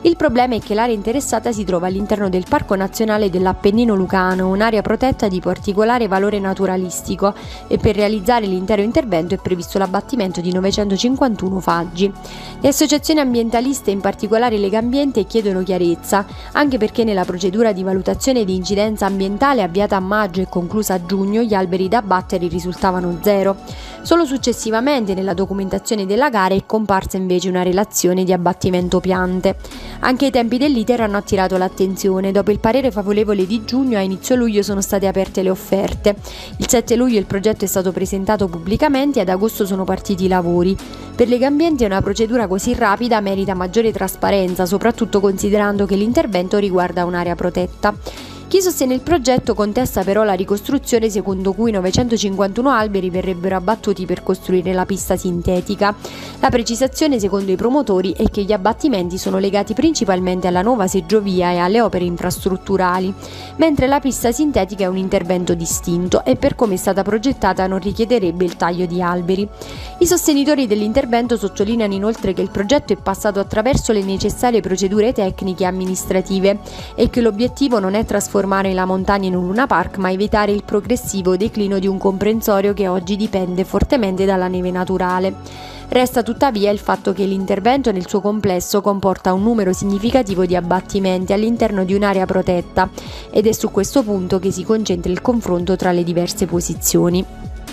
Il problema è che l'area interessata si trova all'interno del Parco Nazionale dell'Appennino Lucano, un'area protetta di particolare valore naturalistico, e per realizzare l'intero intervento è previsto l'abbattimento di 951 faggi. Le associazioni ambientaliste, in particolare Legambiente, chiedono chiarezza, anche perché nella procedura di valutazione di incidenza ambientale avviata a maggio e conclusa a giugno gli alberi da abbattere risultavano zero. Solo successivamente nella documentazione della gara è comparsa invece una relazione di abbattimento piante. Anche i tempi dell'iter hanno attirato l'attenzione. Dopo il parere favorevole di giugno, a inizio luglio sono state aperte le offerte. Il 7 luglio il progetto è stato presentato pubblicamente e ad agosto sono partiti i lavori. Per Legambiente una procedura così rapida merita maggiore trasparenza, soprattutto considerando che l'intervento riguarda un'area protetta. Chi sostiene il progetto contesta però la ricostruzione secondo cui 951 alberi verrebbero abbattuti per costruire la pista sintetica. La precisazione, secondo i promotori, è che gli abbattimenti sono legati principalmente alla nuova seggiovia e alle opere infrastrutturali, mentre la pista sintetica è un intervento distinto e per come è stata progettata non richiederebbe il taglio di alberi. I sostenitori dell'intervento sottolineano inoltre che il progetto è passato attraverso le necessarie procedure tecniche e amministrative e che l'obiettivo non è trasformare la montagna in un Luna Park, ma evitare il progressivo declino di un comprensorio che oggi dipende fortemente dalla neve naturale. Resta tuttavia il fatto che l'intervento nel suo complesso comporta un numero significativo di abbattimenti all'interno di un'area protetta ed è su questo punto che si concentra il confronto tra le diverse posizioni.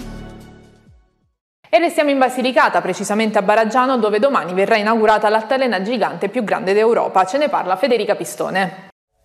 E restiamo in Basilicata, precisamente a Baraggiano, dove domani verrà inaugurata l'altalena gigante più grande d'Europa. Ce ne parla Federica Pistone.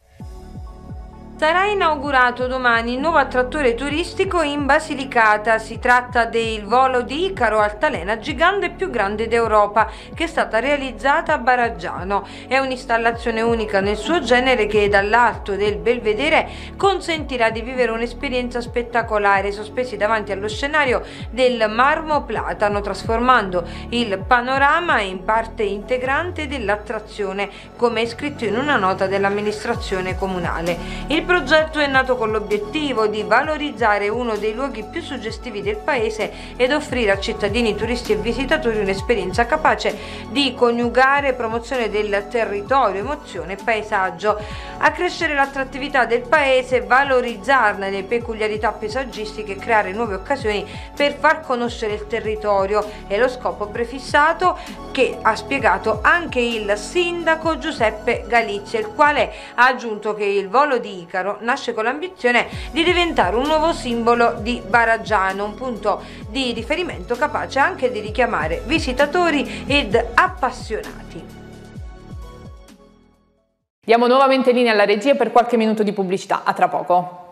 Sarà inaugurato domani il nuovo attrattore turistico in Basilicata. Si tratta del volo di Icaro, altalena gigante più grande d'Europa, che è stata realizzata a Baraggiano. È un'installazione unica nel suo genere che dall'alto del Belvedere consentirà di vivere un'esperienza spettacolare, sospesi davanti allo scenario del Marmo Platano, trasformando il panorama in parte integrante dell'attrazione, come è scritto in una nota dell'amministrazione comunale. Il progetto è nato con l'obiettivo di valorizzare uno dei luoghi più suggestivi del paese ed offrire a cittadini, turisti e visitatori un'esperienza capace di coniugare promozione del territorio, emozione e paesaggio, accrescere l'attrattività del paese, valorizzarne le peculiarità paesaggistiche e creare nuove occasioni per far conoscere il territorio. È lo scopo prefissato, che ha spiegato anche il sindaco Giuseppe Galizia, il quale ha aggiunto che il volo di Icaro nasce con l'ambizione di diventare un nuovo simbolo di Baraggiano, un punto di riferimento capace anche di richiamare visitatori ed appassionati. Diamo nuovamente linea alla regia per qualche minuto di pubblicità. A tra poco.